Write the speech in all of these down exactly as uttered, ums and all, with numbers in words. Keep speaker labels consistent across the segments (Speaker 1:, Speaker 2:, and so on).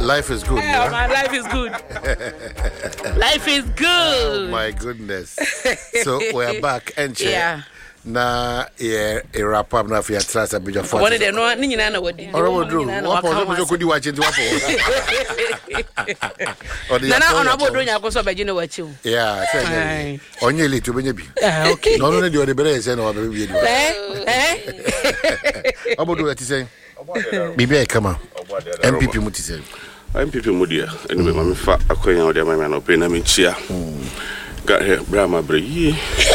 Speaker 1: Life is good.
Speaker 2: Yeah,
Speaker 1: Yeah?
Speaker 2: my life is good. Life is good.
Speaker 1: Oh my goodness. So we're back and
Speaker 2: yeah.
Speaker 1: Na yeah, a wrap up na for your trust a bit of
Speaker 2: one of them no ni nyina na wadi.
Speaker 1: Oro do. What was you could watch into wapo.
Speaker 2: Na na ona bodo nya ko so beji na wachi.
Speaker 1: Yeah, say. Onye le to benye bi.
Speaker 2: Ah, okay.
Speaker 1: No no dey bere say no be bi.
Speaker 2: Eh? Eh?
Speaker 1: Obodo ati say. Bibi e kama. M P P mu ti say.
Speaker 3: M P P mu dia. Eni me fa akonya o dia ma na ope na me chia. Got here Brahma Bray.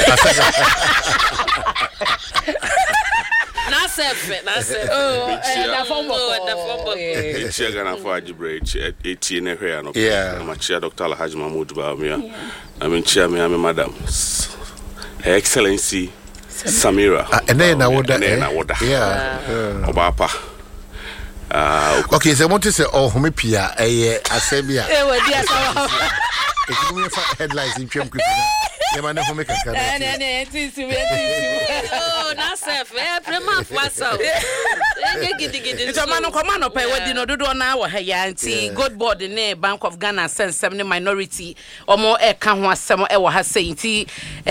Speaker 4: Nasef, Nasef.
Speaker 2: Oh, the form of
Speaker 4: the form of
Speaker 3: the chair Ghana for Ajibre, eighteen and here.
Speaker 1: Yeah,
Speaker 3: I'm a chair Doctor Alhaji Mahmoud Baumia. I mean, chair me, I'm a madam. Her Excellency Samira.
Speaker 1: And then I would,
Speaker 3: yeah, Obapa. Uh,
Speaker 1: okay, so I want to say, oh, Homipia, a Asabia. It's going to headlines in Chum. Oh,
Speaker 4: Nasef, eh, prema fwasa.
Speaker 2: It's a man of command of pay what did do now, her yanti, good board in a Bank of Ghana sends seventy minority or more a can some ever has saying tea.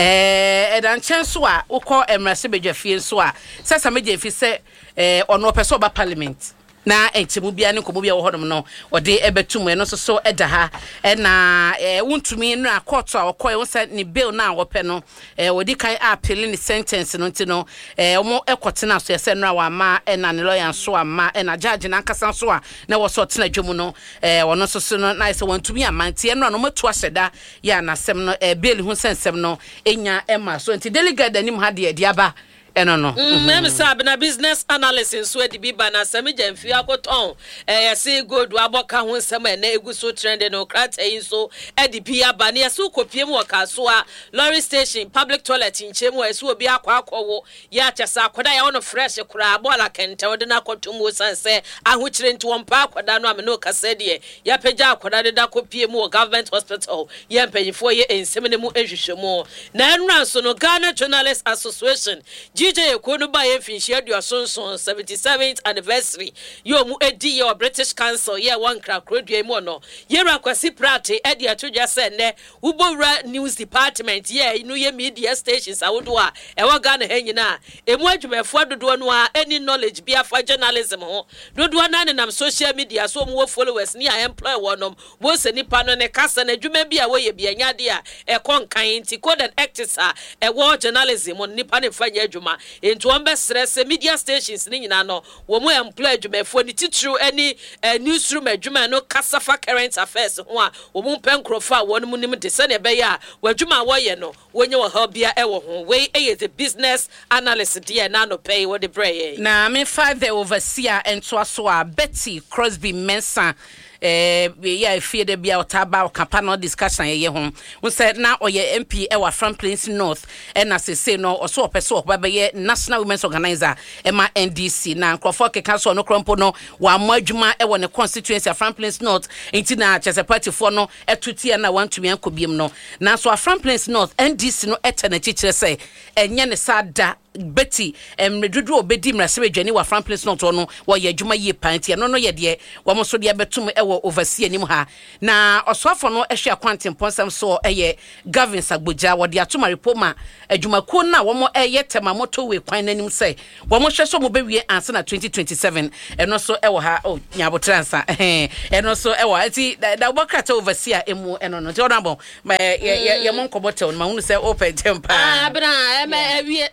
Speaker 2: Eh, and Chancellor, who call a Mercedes Field Swa, says a major if he say, eh, or no Pesoba Parliament. Na entimubia ne komubia wo hodom no ode ebetum eno so so edaha e na e wuntumi no akọtọ akoy wo se ne bill na wo pe no e wodi kan appeal ni sentence no ntino e omo ekote na so yese no wa ma e na ne lawyer so ama e na judge na nkasa so a na wo so tena dwom no e wono so so no na ise wuntumi amantie no no matu aseda ya na sem no e bill hu sensem no enya ema so nti delegate anim ha de diaba eno no
Speaker 4: mm say na business analysis so di biba na sami jamfi akoton eh yesi gold aboka ho nsem na egu so trend no krat eh so e di bia ba na yesi kopiem wo kaso a lorry station public toilet nchemu yesi obi akwa akọwo ya chesa akoda ya wono fresh kura abola kente wode na akotum wo sanse ahochire nti wo mpa akoda no ameno kasa de ya peja akoda de da kopiem wo government hospital ya mpanyifo ye ensem ne mu ehwehwemu na enran so no Ghana Journalists Association D J Ekonu ba ye finshia duasonson seventy-seventh anniversary yo mu edi your British Council ye one crack radio mu no ye rakwasi prate edi atodwa se ne ubowra news department ye no ye media stations awodo a e wa Ghana ha nyina emu adwumefo dodo no a any knowledge bi afa journalism ho dodo na ne nam social media so mu followers ni a employ wonom bo se nipa no ne kasa na adwuma bi a wo ye bi anyade a e konkan nti code and ethics a e wo journalism nipa ne fa nya adwuma into one best stress media stations ni nyina no wo mo employ adwumefo ni titru any uh, newsroom adwuma no kasafa current affairs ho a wo mo penkrofo a won mu nim de se ne be ya wadwuma wo ye no wonye wo ha bia e wo ho we e the business analyst there na no pay wo de bray
Speaker 2: na me five the overseer ento aso a Betty Crosby Mensah eh yeah fear de bia otaba kapano discussion ye ho we said na oye M P e wa Franklin North and as say no oso opeso obaba ye National Women's Organizer e ma N D C na nkrofo keka so no krompo no wa madwuma e wo ne constituency of Franklin North enti na chese party for no etuti na wantumi ankobiem no na so Franklin North N D C no etena chichire say enye ne sada Betty em redudu obedi mrasebe dwani wa Franklin North no wo ye adwuma ye panti no no ye de wo mo so de betum e wo oversee anim ha na osofo no ehwe akwante mponsam so eye Gavin Sagboja wo de atoma repoma adwumakuo na wo mo eye tema moto we kwan nanim say wo mo hwe so mo bewie ansa na twenty twenty-seven eno so e wo ha oh nyabotransa eh eno so e wo ati da obakata oversee emu eno no ti odambo ye ye mo nkobotel ma hunu say open temper
Speaker 4: ah bra e me ewie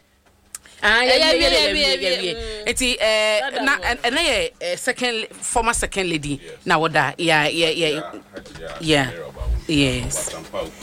Speaker 2: ah yeah yeah yeah yeah eti eh na and na second former second lady na woda yeah yeah yeah yeah yes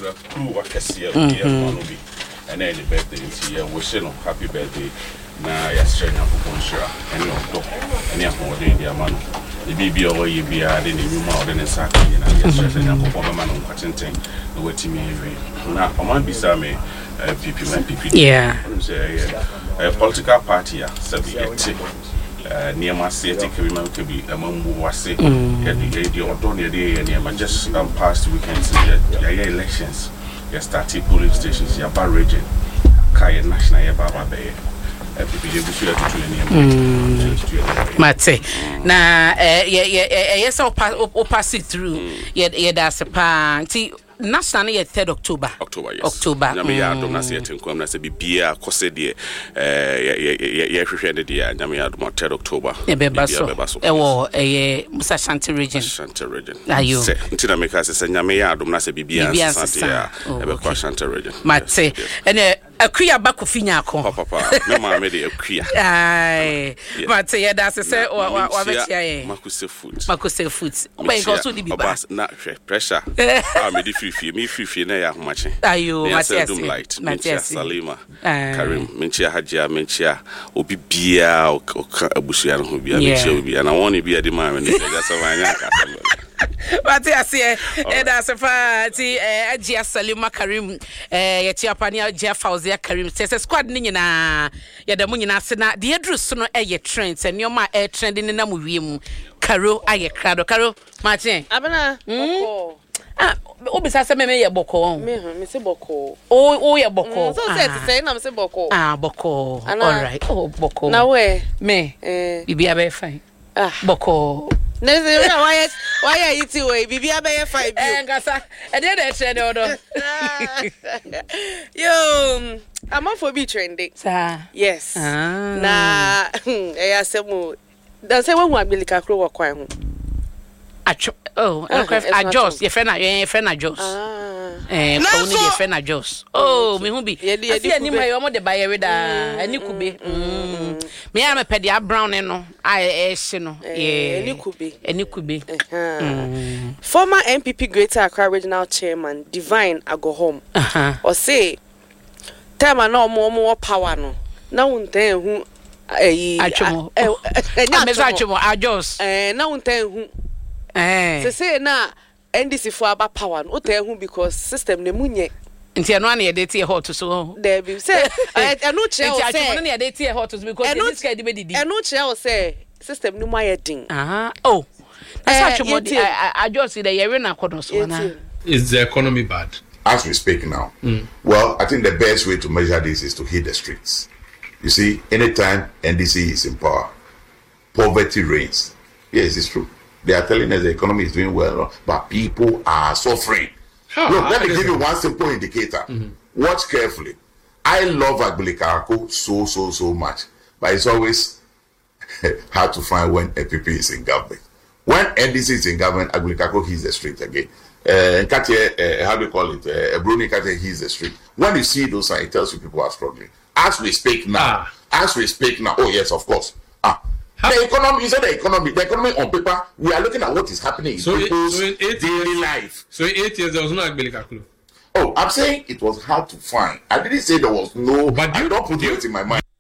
Speaker 3: and then the birthday this year we say no happy birthday na ya strength for conshira and no do and ya mo dey dia man the baby o ye bia de ne nyuma o de ne saka ni na ya strength na ko ba man ko tenten no watimi evi na o man bisa me P P man P P
Speaker 2: yeah
Speaker 3: a political party a sabi ete eh niema se ete ke bi man ke bi amambu wase ya di radio odo ne dey niema just um, past weekends ya ya elections ya started polling stations ya bar region kai national ya baba be P P ebusu ya tutu ni
Speaker 2: mate na eh eh yes o pass it through yeah yeah that's a pa national year third October
Speaker 3: October yes
Speaker 2: October
Speaker 3: na me ya dom na se tenkom na se bibia kose de eh ya hwehwe de ya na me ya dom third October
Speaker 2: e be baso e wo eh Musa Shanti region
Speaker 3: Shanti region
Speaker 2: ayo
Speaker 3: se ntina me ka se nya me ya dom na se bibia sante ya e be kwa Shanti region
Speaker 2: mate ene akuya bakofi nyako
Speaker 3: papa papa me ma me de akuya
Speaker 2: ai mate ya da se se wa wa betia ye
Speaker 3: makuse food
Speaker 2: makuse food o be ko so di bi ba
Speaker 3: na pressure ah me di free me free na ya homache
Speaker 2: ayo Matias
Speaker 3: Matias Salima Karim menchia hajia menchia obi bia abusu ya no bia menchia obi na woni bia di ma me ne ja so manya ka
Speaker 2: Matias e da se fa ti Hajia Salima Karim eh ye ti apani Hajia Fauzia Karim se squad ni nyina ye da mu nyina se na de edru so no eye trend se nioma e trend ni na mu wiem Karo aye krado Karo Martin
Speaker 4: abana boko
Speaker 2: ah obi sa se me me ye boko
Speaker 4: me me se boko
Speaker 2: o o ye boko
Speaker 4: so say to say na me se boko
Speaker 2: ah boko all right oh boko
Speaker 4: na we
Speaker 2: me eh bibia be fine ah boko
Speaker 4: na se why why you ti we bibia be fine bi
Speaker 2: eh ngasa e dey dey trend odo
Speaker 4: yo I'm on for be trending
Speaker 2: sa
Speaker 4: yes
Speaker 2: ah
Speaker 4: na eh asemu dan say when Agbilika Kro wo kwan ho
Speaker 2: Acho oh ajos ye friend ye friend ajos eh ko ni ye friend ajos oh me hu bi asi ani mai omo de baye weda ani kube mm me ya me pede brown no ai e hye no
Speaker 4: eh ani kube
Speaker 2: ani kube
Speaker 4: former M P P Greater Accra Regional Chairman Divine Agohom o say time na omo omo power no na wontan hu eh
Speaker 2: achomo eh me za achomo ajos
Speaker 4: eh na wontan hu
Speaker 2: eh
Speaker 4: se say na N D C for about power no tell who because system ne munye
Speaker 2: nti no na ye date hot so
Speaker 4: there be say eno che o say
Speaker 2: nti no na ye date hot because this guy dey be didi
Speaker 4: eno che o say system no ma ye din
Speaker 2: ah oh that's how much I just see the year na kodo so na
Speaker 5: is the economy bad
Speaker 6: as we speak now? Mm. Well, I think the best way to measure this is to hit the streets. You see, anytime N D C is in power, poverty reigns. Yes, it's true. They are telling us the economy is doing well, but people are suffering. How? Look, let me give you one simple indicator. Mm-hmm. Watch carefully. I love Agbilika Kro so, so, so much, but it's always hard to find when A P P is in government. When N D C is in government, Agbilika Kro hits the street again. Uh, Katia, uh, how do you call it? Uh, Bruni Katia hits the street. When you see those signs, it tells you people are struggling. As we speak now, ah. as we speak now, oh yes, of course. Ah. How? The economy is not the economy. The economy on paper, we are looking at what is happening in
Speaker 5: so
Speaker 6: people's
Speaker 5: it, so in
Speaker 6: daily
Speaker 5: years,
Speaker 6: life.
Speaker 5: So in eight years, there was no Agbilika Kro.
Speaker 6: Oh, I'm saying it was hard to find. I didn't say there was no, but I don't put it in my mind.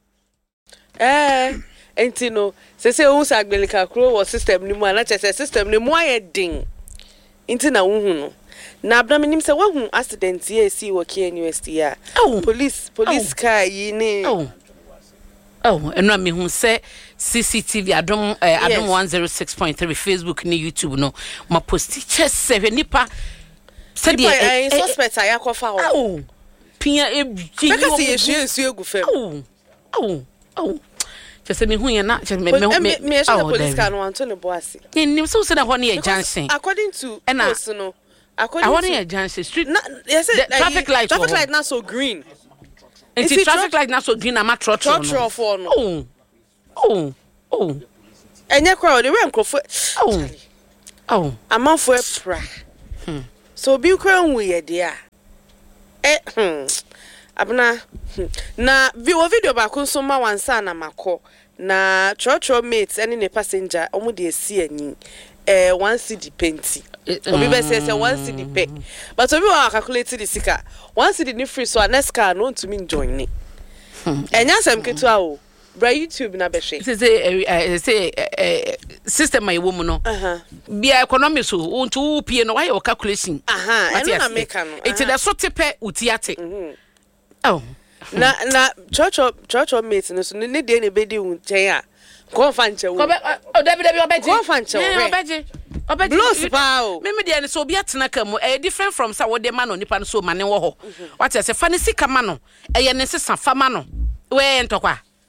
Speaker 4: Eh, and you know, say say who's Agbilika Kro was system ni mo na che system ni mo aye ding. Inti na unhu no. Na abram nim say wahu accident here see work here university ya.
Speaker 2: Oh,
Speaker 4: police police oh. car yi ni.
Speaker 2: Oh. Oh, and no me hu say C C T V adom uh, yes. adom one oh six point three Facebook ni YouTube no. Ma post just seven nipa
Speaker 4: said the suspect I akofa ho.
Speaker 2: Oh. Pia e
Speaker 4: bi. Because you share su egu fam.
Speaker 2: Oh. Oh. Oh. Just me hu ye na just me
Speaker 4: me me me oh, police car no anto ne boase.
Speaker 2: Nim so say na ho na junction.
Speaker 4: According to post no. According
Speaker 2: I want
Speaker 4: to
Speaker 2: junction street.
Speaker 4: Na, yes,
Speaker 2: the uh, traffic light.
Speaker 4: Traffic light not so green.
Speaker 2: It's the traffic light not so green. I'm a trotro.
Speaker 4: Trotro no.
Speaker 2: Oh. Oh. Oh.
Speaker 4: Enya crowd the way microphone.
Speaker 2: Oh. Oh.
Speaker 4: I'm on for pra. Hmm. So be crown we there. Eh hmm. Abna na video ba kun so ma wansa na mako na trotro mates any ne passenger omo de esi ani eh one city penti. Obi be say say one city pay. But obi wa calculate the sika. One city ni free so next car no to me join ni. Enya sam ketu a o. Bra YouTube na be hwe.
Speaker 2: Say say system my woman no. Uh-huh. Bia economy so unto pie no why your calculation.
Speaker 4: Aha, eno na make no.
Speaker 2: It the so tepe utiate. Mhm. Oh.
Speaker 4: Na na church church mate no so ne de ne be di unchen a. Ko fa nche wo.
Speaker 2: Oh David David obeji.
Speaker 4: Ko fa nche wo.
Speaker 2: Obeji. Obeji.
Speaker 4: Blows pa o.
Speaker 2: Me me de ne so obi atena ka mu eh different from sa wo de ma no nipa no so ma ne wo ho. What say fa ne sika ma no. Eh ye ne sesa fa ma no. We entokwa.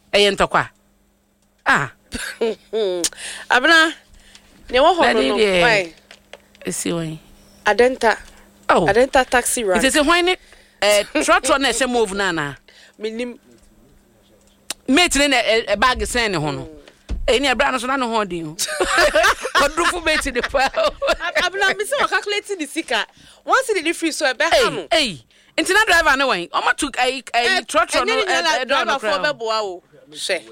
Speaker 2: eye ntokwa ah
Speaker 7: abna ne wo ho no why
Speaker 2: esi wen
Speaker 7: adenta
Speaker 2: oh
Speaker 7: adenta taxi rank
Speaker 2: it is when eh trotro na she move na na
Speaker 7: minim
Speaker 2: mate ne e bag sen ne ho no eni abra no so na no ho din kodrufu mate de pa
Speaker 7: abna me se o calculate the sika once the free so e be ha no
Speaker 2: eh nti na driver no wen o ma to ai ai trotro no
Speaker 7: e driver for be boa o she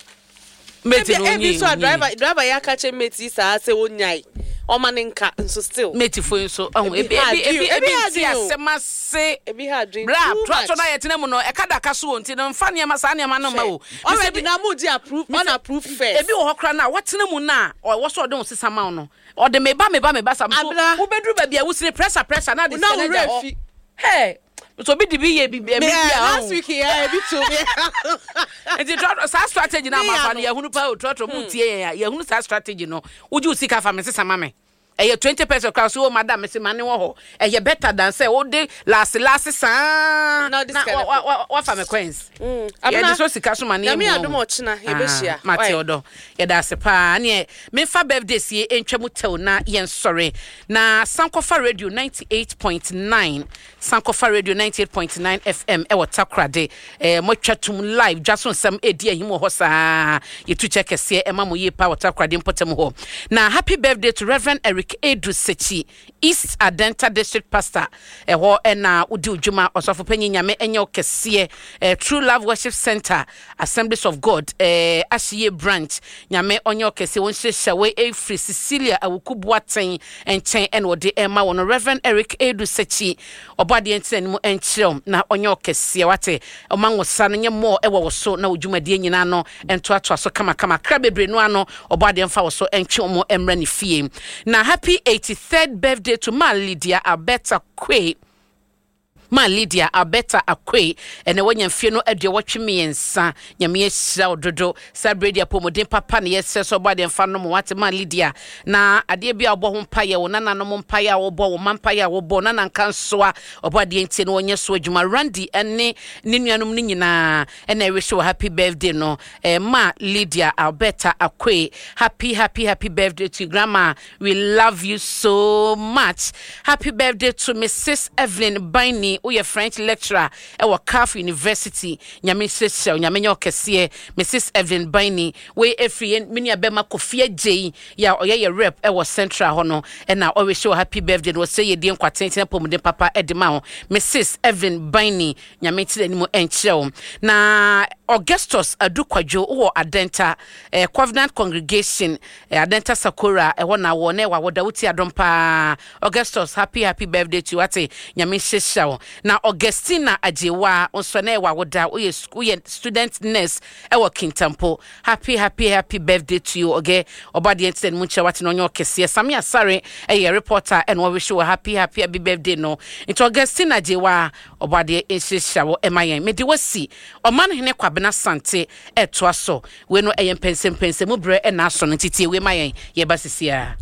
Speaker 2: mate no
Speaker 7: nyi so driver driver ya ka che mate sa se wonyai o ma ne nka nso still
Speaker 2: mate fo nso oh ebi ebi ebi ti asema se
Speaker 7: ebi ha dream
Speaker 2: bra trotro na yetene mu no e kada ka so nti no mfa ne ma sa ne ma no ma o
Speaker 7: already na mu di approve on approve first
Speaker 2: ebi wo hokra na watene mu na wo so de sisa ma no o de me ba me ba me ba sam so wo bedru ba bia wo sire pressure pressure na de sene ja ho hey so bi di bi ye bi bi bia
Speaker 7: last week here bi to me
Speaker 2: enti trotro sa strategy na ma fa no ye hunu pa o trotro mu tie ya ye hunu sa strategy no uji usika fa me sisa ma me eye twenty pesos class o madam me se mane wo ho eye better than say o de last last san na wa fa me coins mm abna so sika so mane
Speaker 7: na me adom ochina ye be hia
Speaker 2: mate odo ye da se pa ne me fa birthday sie entwam tew na yen sore na Sankofa Radio ninety-eight point nine Sankofa Radio ninety-eight point nine F M e Takrade eh mo twatum live jason sam edi ahim ho sa ye tu check se e ma mo ye pa Takrade mpotem ho na happy birthday to Reverend Eric Edu Sechi East Adenta District Pastor eho ena udi udwuma osofo panyi nyame enye okese eh, True Love Worship Center Assemblies of God eh Ashiye branch nyame onye okese won hyehyɛ we Efri Cecilia awukubuaten enchen en wode ema won Reverend Eric Edu Sechi obade enten mu enkyerem na onye okese wate omanwosa no nye mo ewo wo so na udwumade nyina no ento ato aso kama kama kra bebre no ano obade mfa wo so enche mo emra ne fie na happy eighty-third birthday to Ma Lydia Abeta Kwe. Ma Lydia Abeta Akwe ene wonya mfie no adua wotweme yensa nyame ehira ododo celebrate apomodin papa ne yese so bade mfa no mo wate Ma Lydia na ade bia obo ho mpaye wo nana no mo mpaye wo bo wo mampaye wo bo nana nka nsoa obade enti no onye so adwuma Randy ene ne nuanom ne nyina ene wish happy birthday no eh, Ma Lydia Abeta Akwe happy happy happy birthday to grandma, we love you so much. Happy birthday to Missus Evelyn Baini, who is French lecturer at Wakaf University. Nyame sese nyame nyokese Missus Evelyn Baini we efri mini abema Kofie J ya oye ye rep e was central hono and na always show happy birthday no say ye di nkwaten pomode papa edema ho Missus Evelyn Baini nyame tire ni mo encheo na Augustus Adukwajo wo Adenta eh, Covenant Congregation eh, Adenta Sakura e wona wo na wa woda wuti adompa Augustus happy happy birthday to you ate nyame hyehya na Augustina Ajewa onso na wa woda wo ye school student nurse e wo Kintampo happy happy happy birthday to you oge obade enten mu nche wate no nyo kese Sami Asare e ye reporter and we wish you happy happy happy birthday no into Augustina Ajewa obade hyehya wo emayen medi wasi oman hene kwabena sante eto aso we no eyem pensem pensem mu bre e na aso no titi we mayen ye basisia